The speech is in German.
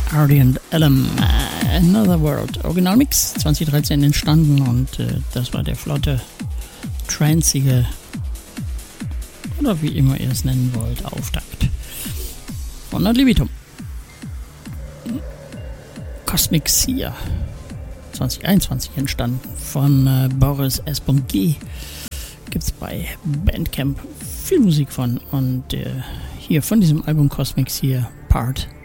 Hardy and Elam, Another World. Originalmix 2013 entstanden und das war der flotte, tranzige oder wie immer ihr es nennen wollt, Auftakt von Ad Libitum. Cosmic Seer 2021 entstanden von Boris S.G. Gibt's bei Bandcamp viel Musik von und hier von diesem Album Cosmic Seer Part